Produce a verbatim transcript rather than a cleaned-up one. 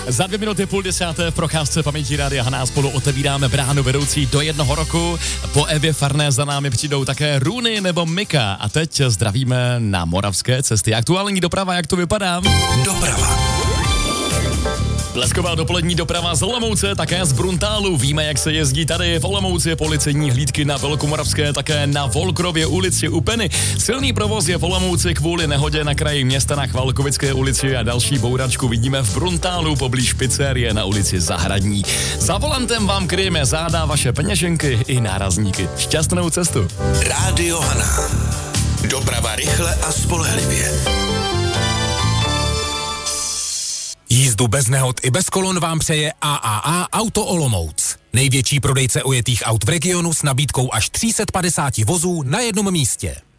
Za dvě minuty půl desáté v procházce paměti Rádia Haná spolu otevíráme bránu vedoucí do jednoho roku. Po Evě Farné za námi přijdou také Runy nebo Mika. A teď zdravíme na moravské cesty. Aktuální doprava, jak to vypadá? Doprava. Blesková dopolední doprava z Olomouce, také z Bruntálu. Víme, jak se jezdí tady v Olomouci, policejní hlídky na Velkomoravské, také na Volkrově ulici u Peny. Silný provoz je v Olomouci kvůli nehodě na kraji města na Chvalkovické ulici a další bouračku vidíme v Bruntálu poblíž pizzerie na ulici Zahradní. Za volantem vám kryjeme záda, vaše peněženky i nárazníky. Šťastnou cestu. Rádio Haná. Doprava rychle a spolehlivě. Jízdu bez nehod i bez kolon vám přeje A A A Auto Olomouc. Největší prodejce ojetých aut v regionu s nabídkou až tři sta padesát vozů na jednom místě.